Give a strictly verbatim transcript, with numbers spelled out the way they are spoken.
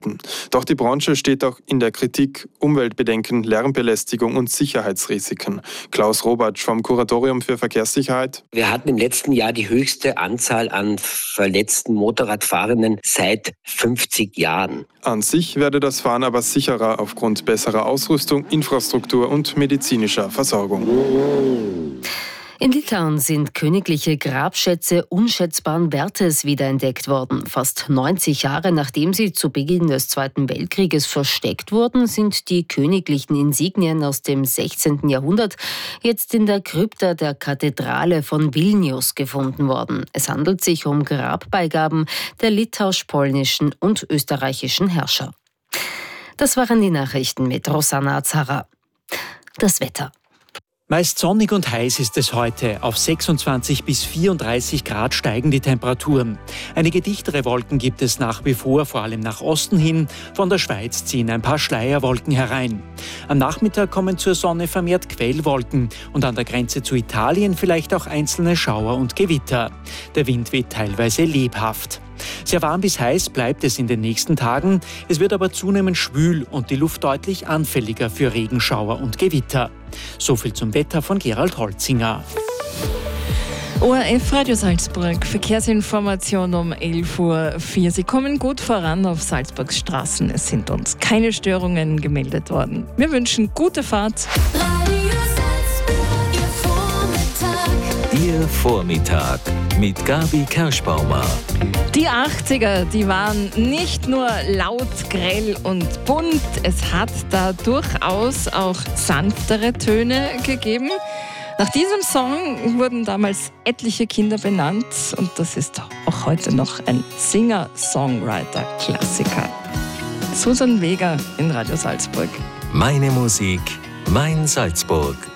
behaupten. Doch die Branche steht auch in der Kritik: Umweltbedenken, Lärmbelästigung und Sicherheitsrisiken. Klaus Robatsch vom Kuratorium für Verkehrssicherheit. Wir hatten im letzten Jahr die höchste Anzahl an verletzten Motorradfahrenden seit fünfzig Jahren. An sich werde das Fahren aber sicherer aufgrund besserer Ausrüstung, Infrastruktur und medizinischer Versorgung. In Litauen sind königliche Grabschätze unschätzbaren Wertes wiederentdeckt worden. Fast neunzig Jahre nachdem sie zu Beginn des Zweiten Weltkrieges versteckt wurden, sind die königlichen Insignien aus dem sechzehnten Jahrhundert jetzt in der Krypta der Kathedrale von Vilnius gefunden worden. Es handelt sich um Grabbeigaben der litauisch-polnischen und österreichischen Herrscher. Das waren die Nachrichten mit Rosanna Azara. Das Wetter. Meist sonnig und heiß ist es heute. Auf sechsundzwanzig bis vierunddreißig Grad steigen die Temperaturen. Einige dichtere Wolken gibt es nach wie vor, vor allem nach Osten hin. Von der Schweiz ziehen ein paar Schleierwolken herein. Am Nachmittag kommen zur Sonne vermehrt Quellwolken und an der Grenze zu Italien vielleicht auch einzelne Schauer und Gewitter. Der Wind weht teilweise lebhaft. Sehr warm bis heiß bleibt es in den nächsten Tagen. Es wird aber zunehmend schwül und die Luft deutlich anfälliger für Regenschauer und Gewitter. So viel zum Wetter von Gerald Holzinger. O R F Radio Salzburg, Verkehrsinformation um elf Uhr vier. Sie kommen gut voran auf Salzburgs Straßen. Es sind uns keine Störungen gemeldet worden. Wir wünschen gute Fahrt. Radio Salzburg, Ihr Vormittag. Ihr Vormittag mit Gabi Kerschbaumer. Die achtziger, die waren nicht nur laut, grell und bunt. Es hat da durchaus auch sanftere Töne gegeben. Nach diesem Song wurden damals etliche Kinder benannt und das ist auch heute noch ein Singer-Songwriter-Klassiker. Susan Vega in Radio Salzburg. Meine Musik, mein Salzburg.